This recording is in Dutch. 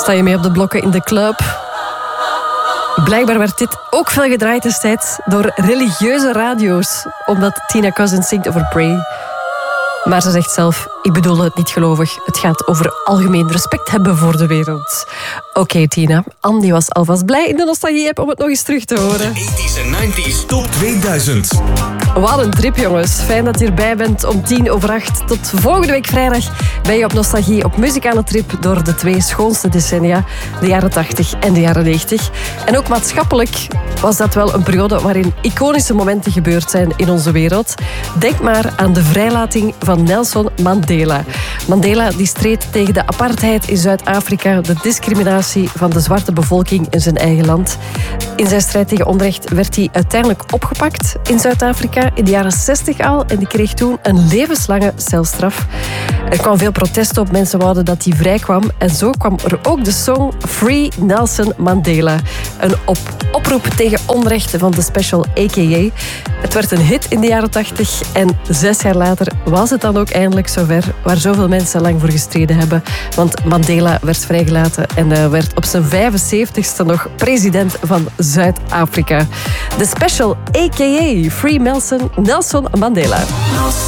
Sta je mee op de blokken in de club? Blijkbaar werd dit ook veel gedraaid destijds door religieuze radio's, omdat Tina Cousins zingt over pray. Maar ze zegt zelf, ik bedoel het niet gelovig. Het gaat over algemeen respect hebben voor de wereld. Oké, Tina. Andy was alvast blij in de nostalgie-app om het nog eens terug te horen. De 80s en 90s Top 2000. Wat een trip, jongens. Fijn dat je erbij bent om 7:50. Tot volgende week vrijdag ben je op nostalgie op muzikale trip door de 2 schoonste decennia, de jaren 80 en de jaren 90. En ook maatschappelijk was dat wel een periode waarin iconische momenten gebeurd zijn in onze wereld. Denk maar aan de vrijlating van Nelson Mandela. Mandela die streed tegen de apartheid in Zuid-Afrika, de discriminatie van de zwarte bevolking in zijn eigen land. In zijn strijd tegen onrecht werd hij uiteindelijk opgepakt in Zuid-Afrika in de jaren 60 al en die kreeg toen een levenslange celstraf. Er kwam veel protest op, mensen wouden dat hij vrij kwam en zo kwam er ook de song Free Nelson Mandela. Een oproep tegen onrechten van de Special A.K.A. Het werd een hit in de jaren 80 en 6 jaar later was het dan ook eindelijk zover waar zoveel mensen lang voor gestreden hebben. Want Mandela werd vrijgelaten en werd op zijn 75ste nog president van Zuid-Afrika. De Special A.K.A. Free Nelson Mandela.